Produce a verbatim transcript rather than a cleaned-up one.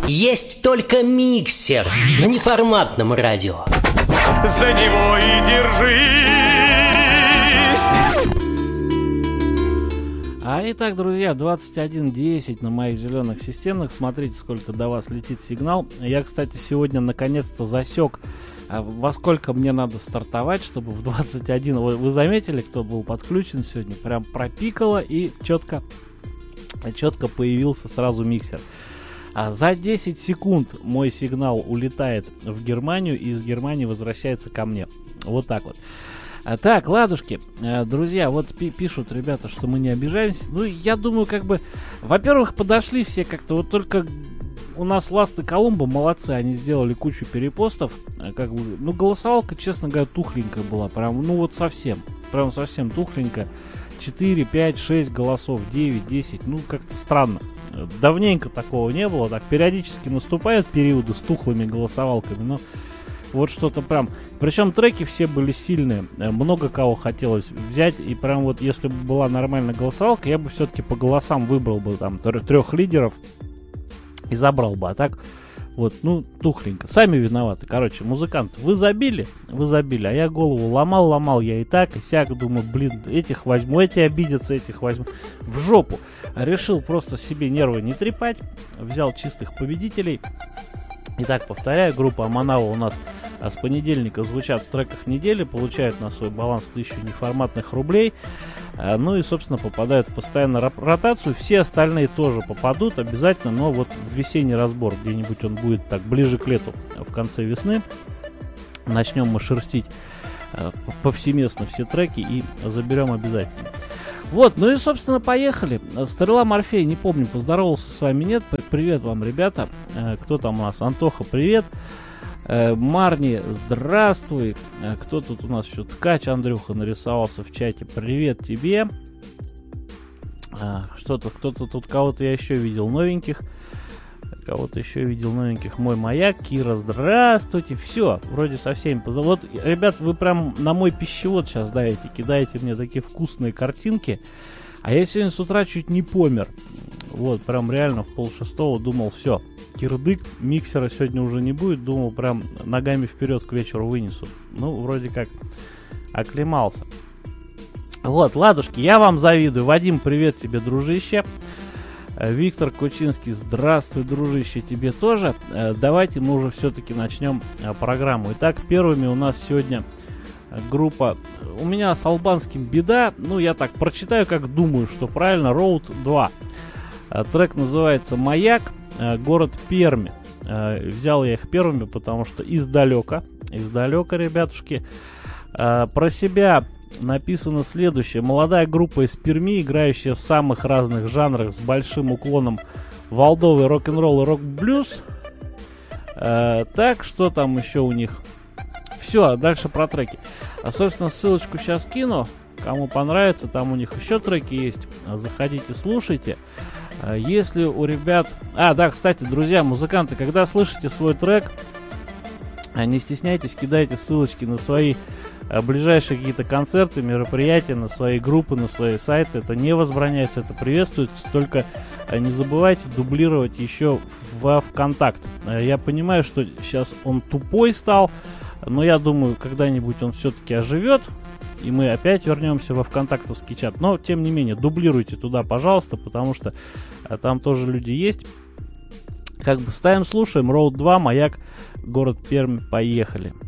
Есть только миксер на неформатном радио. За него и держись. А итак, друзья, двадцать один десять на моих зеленых системах. Смотрите, сколько до вас летит сигнал. Я, кстати, сегодня наконец-то засек, во сколько мне надо стартовать, чтобы в двадцать один... Вы, вы заметили, кто был подключен сегодня? Прям пропикало и четко, четко появился сразу миксер. А за десять секунд мой сигнал улетает в Германию и из Германии возвращается ко мне. Вот так вот. А, так, ладушки, а, друзья, вот пи- пишут ребята, что мы не обижаемся. Ну, я думаю, как бы, во-первых, подошли все как-то, вот только у нас Ласт и Колумба молодцы, они сделали кучу перепостов, как бы, ну, голосовалка, честно говоря, тухленькая была, прям, ну, вот совсем, прям совсем тухленькая. четыре, пять, шесть голосов, девять, десять, ну, как-то странно. Давненько такого не было, так периодически наступают периоды с тухлыми голосовалками, но вот что-то прям... Причем треки все были сильные, много кого хотелось взять, и прям вот если бы была нормальная голосовалка, я бы все-таки по голосам выбрал бы там трех лидеров и забрал бы, а так вот, ну, тухленько. Сами виноваты, короче, музыканты, вы забили, вы забили, а я голову ломал, ломал, я и так, и сяк, думаю, блин, этих возьму, эти обидятся, этих возьму, в жопу. Решил просто себе нервы не трепать, взял чистых победителей. Итак, повторяю, группа Аманава у нас а, с понедельника звучат в треках недели, получают на свой баланс тысячу неформатных рублей, а, ну и, собственно, попадают в постоянную ротацию. Все остальные тоже попадут обязательно, но вот в весенний разбор где-нибудь он будет так ближе к лету, в конце весны. Начнем мы шерстить а, повсеместно все треки и заберем обязательно. Вот, ну и, собственно, поехали. Стрела Морфей, не помню, поздоровался с вами, нет. Привет вам, ребята. Кто там у нас? Антоха, привет. Марни, здравствуй. Кто тут у нас еще? Ткач Андрюха нарисовался в чате. Привет тебе. Что-то, кто-то тут, кого-то я еще видел новеньких. Кого-то еще видел новеньких. Мой маяк, Кира, здравствуйте. Все, вроде со всеми. Вот, ребят, вы прям на мой пищевод сейчас даете, кидаете мне такие вкусные картинки. А я сегодня с утра чуть не помер. Вот, прям реально в полшестого думал, все, кирдык, миксера сегодня уже не будет. Думал, прям ногами вперед к вечеру вынесу. Ну, вроде как оклемался. Вот, ладушки, я вам завидую. Вадим, привет тебе, дружище. Виктор Кучинский, здравствуй, дружище, тебе тоже. Давайте мы уже все-таки начнем программу. Итак, первыми у нас сегодня группа... У меня с албанским беда, ну я так прочитаю, как думаю, что правильно, Road два. Трек называется «Маяк», город Перми. Взял я их первыми, потому что издалека, издалека, ребятушки. Про себя... Написано следующее. Молодая группа из Перми, играющая в самых разных жанрах с большим уклоном в олдовый рок-н-ролл и рок-блюз. Э, так, что там еще у них? Все, дальше про треки. А, собственно, ссылочку сейчас кину. Кому понравится, там у них еще треки есть. Заходите, слушайте. А, если у ребят... А, да, кстати, друзья, музыканты, когда слышите свой трек, не стесняйтесь, кидайте ссылочки на свои ближайшие какие-то концерты, мероприятия, на свои группы, на свои сайты. Это не возбраняется, это приветствуется. Только не забывайте дублировать еще во ВКонтакт. Я понимаю, что сейчас он тупой стал, но я думаю, когда-нибудь он все-таки оживет, и мы опять вернемся во ВКонтактовский чат. Но, тем не менее, дублируйте туда, пожалуйста, потому что там тоже люди есть. Как бы ставим, слушаем. Road два, Маяк, город Пермь, поехали.